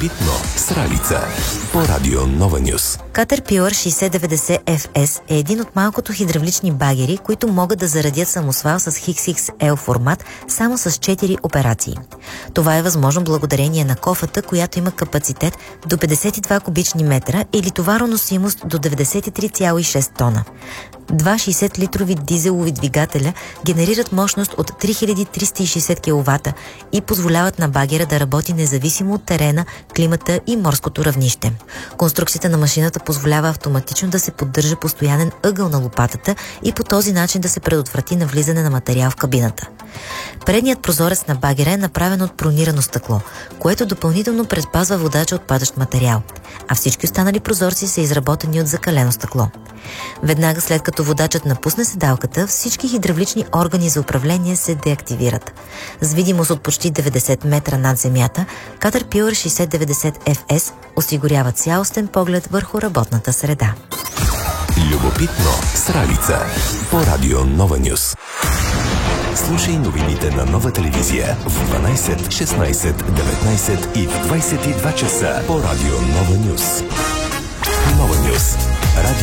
Любопитно с Ралица по Радио Нова Нюс. Caterpillar 6090 FS е един от малкото хидравлични багери, които могат да заредят самосвал с XXL формат само с 4 операции. Това е възможно благодарение на кофата, която има капацитет до 52 кубични метра или товароносимост до 93,6 тона. Два 60-литрови дизелови двигателя генерират мощност от 3360 кВт и позволяват на багера да работи независимо от терена, климата и морското равнище. Конструкцията на машината позволява автоматично да се поддържа постоянен ъгъл на лопатата и по този начин да се предотврати навлизане на материал в кабината. Предният прозорец на багера е направен от бронирано стъкло, което допълнително предпазва водача от падащ материал, а всички останали прозорци са изработени от закалено стъкло. Веднага след като водачът напусне седалката, всички хидравлични органи за управление се деактивират. С видимост от почти 90 метра над земята, Caterpillar 6090 FS осигурява цялостен поглед върху работната среда. Любопитно с Ралица по Радио Нова Нюс. Слушай новините на Нова телевизия в 12, 16, 19 и в 22 часа по Радио Нова Нюс. Нова Нюс. Радио